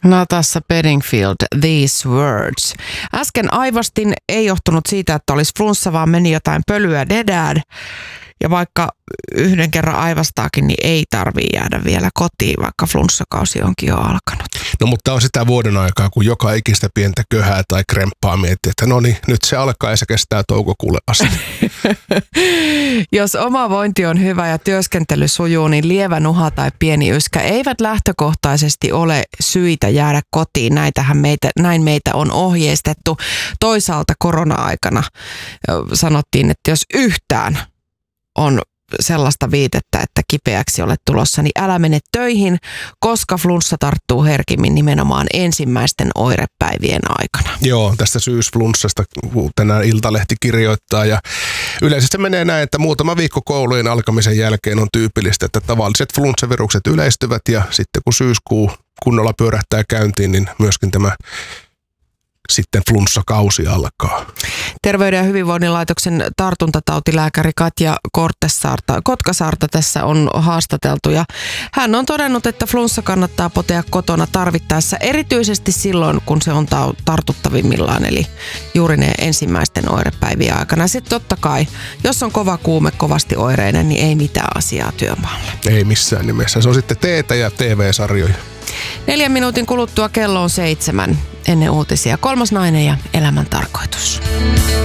Natasha Bedingfield, These Words. Äsken aivastin, ei johtunut siitä, että olisi flunssa, vaan meni jotain pölyä dedään. Ja vaikka yhden kerran aivastaakin, niin ei tarvitse jäädä vielä kotiin, vaikka flunssakausi onkin jo alkanut. No mutta on sitä vuoden aikaa, kun joka ikistä pientä köhää tai kremppaa miettii, että no niin, nyt se alkaa ja se kestää toukokuulle asti. Jos oma vointi on hyvä ja työskentely sujuu, niin lievä nuha tai pieni yskä eivät lähtökohtaisesti ole syitä jäädä kotiin. Näin meitä on ohjeistettu. Toisaalta korona-aikana sanottiin, että jos yhtään on sellaista viitettä, että kipeäksi olet tulossa, niin älä mene töihin, koska flunssa tarttuu herkimmin nimenomaan ensimmäisten oirepäivien aikana. Joo, tästä syysflunssasta tänään Iltalehti kirjoittaa ja yleensä se menee näin, että muutama viikko koulujen alkamisen jälkeen on tyypillistä, että tavalliset flunssavirukset yleistyvät ja sitten kun syyskuu kunnolla pyörähtää käyntiin, niin myöskin tämä sitten flunssakausi alkaa. Terveyden ja hyvinvoinnin laitoksen tartuntatautilääkäri Katja Kotkasaarta tässä on haastateltu ja hän on todennut, että flunssa kannattaa potea kotona tarvittaessa erityisesti silloin, kun se on tartuttavimmillaan, eli juuri ne ensimmäisten oirepäivien aikana. Sitten totta kai, jos on kova kuume, kovasti oireinen, niin ei mitään asiaa työmaalle. Ei missään nimessä. Se on sitten teetä ja TV-sarjoja. 4 minuutin kuluttua kello on 7 ennen uutisia. 3. nainen ja elämän tarkoitus.